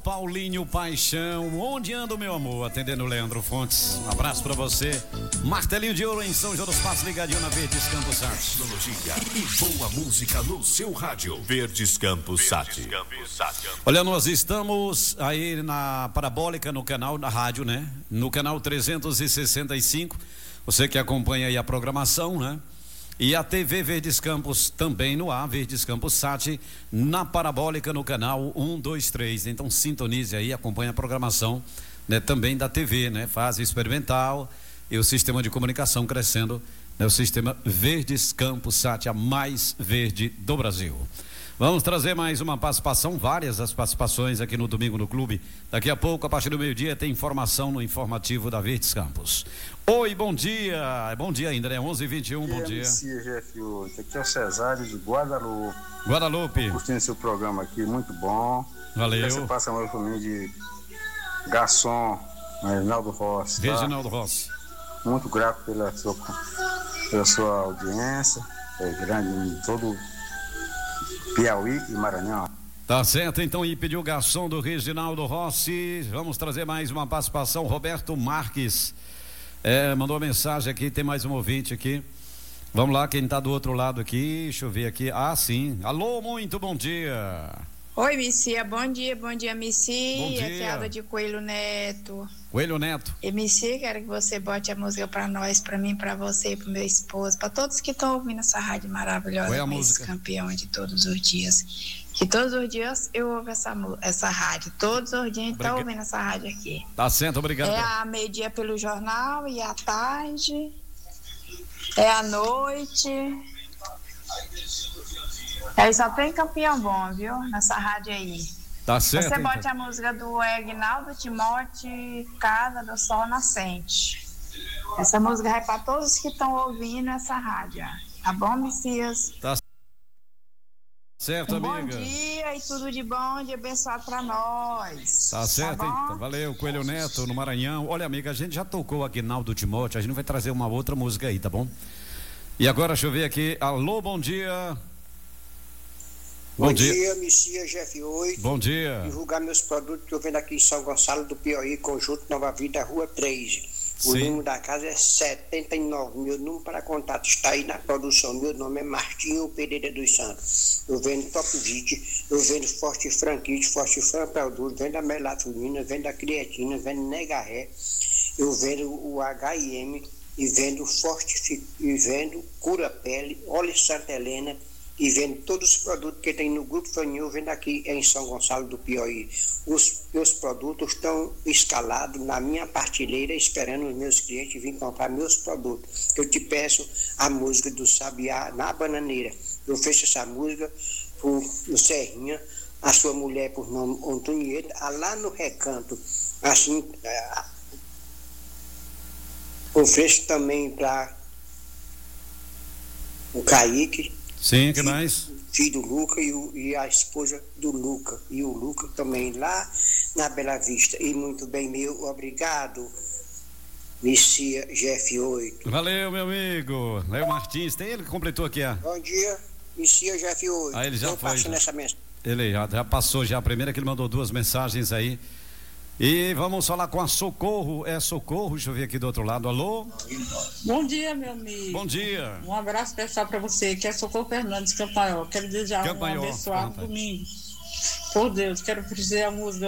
Paulinho Paixão, onde anda o meu amor? Atendendo o Leandro Fontes. Um abraço pra você. Martelinho de Ouro em São João dos Passos, ligadinho na Verdes Campos Sat. Tecnologia e boa música no seu rádio. Verdes Campos Sat. Olha, nós estamos aí na Parabólica, no canal da rádio, né? No canal 365. Você que acompanha aí a programação, né? E a TV Verdes Campos também no ar, Verdes Campos Sat, na Parabólica no canal 123. Então sintonize aí, acompanhe a programação, né, também da TV, né? Fase experimental e o sistema de comunicação crescendo, né? O sistema Verdes Campos Sat, a mais verde do Brasil. Vamos trazer mais uma participação, várias as participações aqui no Domingo no Clube. Daqui a pouco, a partir do meio-dia, tem informação no informativo da Verdes Campos. Oi, bom dia. Bom dia ainda, né? 11h21, bom dia. GF8, aqui é o Cesário de Guadalupe. Guadalupe. Curtindo seu programa aqui, muito bom. Valeu. Você passa mais para mim de garçom, Reginaldo Rossi. Tá? Reginaldo Rossi. Muito grato pela sua audiência, grande em todo Piauí e Maranhão. Tá certo, então, e pediu o garçom do Reginaldo Rossi. Vamos trazer mais uma participação. Roberto Marques mandou uma mensagem aqui, tem mais um ouvinte aqui. Vamos lá, quem tá do outro lado aqui, deixa eu ver aqui. Ah, sim. Alô, muito bom dia. Oi, Missia, bom dia, Missia. Bom dia. Aqui é a Ada de Coelho Neto. Coelho Neto. E Missia, quero que você bote a música pra nós, pra mim, pra você, pro meu esposo, pra todos que estão ouvindo essa rádio maravilhosa. Qual é a com música? Esse campeão de todos os dias. Que todos os dias eu ouvo essa rádio. Todos os dias a gente tá ouvindo essa rádio aqui. Tá certo, obrigado. É a meio-dia pelo jornal e à tarde. É à noite. Aí só tem campeão bom, viu? Nessa rádio aí. Tá certo. Você bote então. a música do Aguinaldo Timóteo, Casa do Sol Nascente. Essa música vai para todos que estão ouvindo essa rádio. Tá bom, Messias? Tá certo, amiga. Bom dia e tudo de bom, de abençoado para nós. Tá certo, bom? então. Valeu, Coelho Neto, no Maranhão. Olha, amiga, a gente já tocou Aguinaldo Timóteo, a gente vai trazer uma outra música aí, tá bom? E agora, deixa eu ver aqui. Alô, bom dia. Bom dia, Messias GF8. Bom dia. Divulgar meus produtos que eu vendo aqui em São Gonçalo do Piauí, Conjunto Nova Vida, Rua 3. O Sim. número da casa é 79. Meu número para contato está aí na produção. Meu nome é Martinho Pereira dos Santos. Eu vendo Top Vit, eu vendo Forte Franquite, Forte Franpelduro, vendo a melatonina, vendo a creatina, vendo Negarré. Eu vendo o HIM e vendo e vendo Cura Pele, óleo Santa Helena. E vendo todos os produtos que tem no Grupo Fanil, vendo aqui em São Gonçalo do Piauí. Os meus produtos estão escalados na minha partilheira, esperando os meus clientes virem comprar meus produtos. Eu te peço a música do Sabiá na Bananeira. Eu fecho essa música no Serrinha, a sua mulher por nome Antonieta, lá no Recanto. Assim, eu fecho também para o Kaique. Sim, que mais? Filho do Luca e a esposa do Luca. E o Luca também lá na Bela Vista. E muito bem, meu obrigado, Missia GF8. Valeu, meu amigo. Léo Martins, tem ele que completou aqui, Bom dia, Missia GF8. Ah, ele já Tô foi. passando essa mensagem. Ele já passou já a primeira, que ele mandou duas mensagens aí. E vamos falar com a Socorro. É Socorro, deixa eu ver aqui do outro lado. Alô? Bom dia, meu amigo. Bom dia. Um abraço especial para você, que é Socorro Fernandes Campanhol. Quero desejar um abençoado domingo. Por Deus, quero dizer a música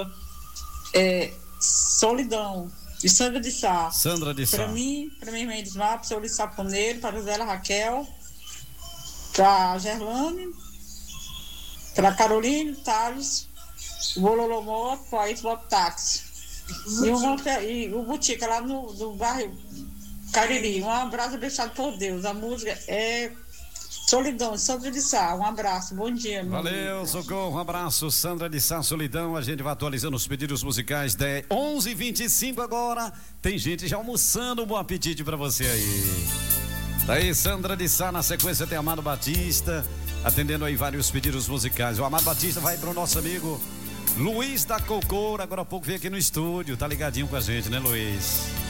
Solidão, de Sandra de Sá. Sandra de Sá. Para mim, irmã Edismar, para o senhor Saponeiro, para a Zélia Raquel, para a Gerlane, para a Caroline, Thales, o Bololomó, para a Isbop Táxi. E o Butica lá no bairro Cariri. Um abraço abençoado por Deus. A música é Solidão, Sandra de Sá. Um abraço, bom dia. Valeu, Socorro, um abraço, Sandra de Sá, Solidão. A gente vai atualizando os pedidos musicais de 11h25 agora. Tem gente já almoçando, bom apetite pra você aí. Tá aí, Sandra de Sá, na sequência tem Amado Batista, atendendo aí vários pedidos musicais. O Amado Batista vai pro nosso amigo Luiz da Cocoura, agora há pouco veio aqui no estúdio, tá ligadinho com a gente, né, Luiz?